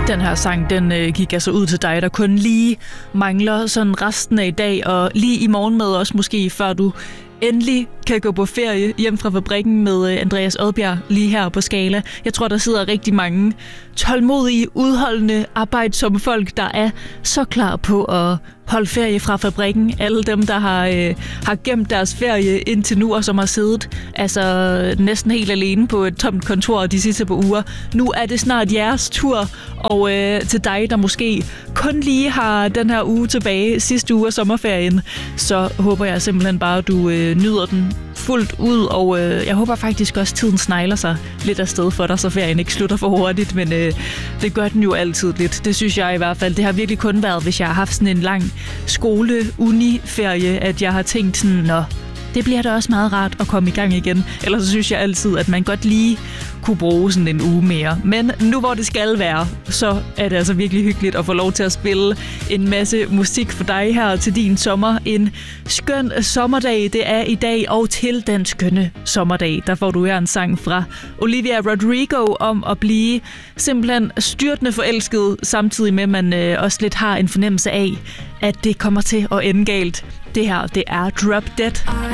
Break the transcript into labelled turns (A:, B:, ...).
A: Den her sang, den gik altså ud til dig, der kun lige mangler sådan resten af i dag, og lige i morgen med også måske, før du endelig kan gå på ferie hjem fra fabrikken med Andreas Odbjerg lige her på Skala. Jeg tror, der sidder rigtig mange tålmodige, udholdende, arbejdsomme folk, der er så klar på at holde ferie fra fabrikken. Alle dem, der har gemt deres ferie indtil nu, og som har siddet altså næsten helt alene på et tomt kontor de sidste par uger. Nu er det snart jeres tur, og til dig, der måske kun lige har den her uge tilbage, sidste uge af sommerferien, så håber jeg simpelthen bare, at du nyder den fuldt ud, og jeg håber faktisk også, at tiden snegler sig lidt afsted for dig, så ferien ikke slutter for hurtigt, men det gør den jo altid lidt. Det synes jeg i hvert fald. Det har virkelig kun været, hvis jeg har haft sådan en lang skole-uni-ferie, at jeg har tænkt sådan, nå, det bliver da også meget rart at komme i gang igen. Ellers så synes jeg altid, at man godt lige kunne bruge sådan en uge mere. Men nu hvor det skal være, så er det altså virkelig hyggeligt at få lov til at spille en masse musik for dig her til din sommer. En skøn sommerdag, det er i dag, og til den skønne sommerdag, der får du her en sang fra Olivia Rodrigo om at blive simpelthen styrtende forelsket, samtidig med, at man også lidt har en fornemmelse af, at det kommer til at ende galt. Det her, det er Drop Dead.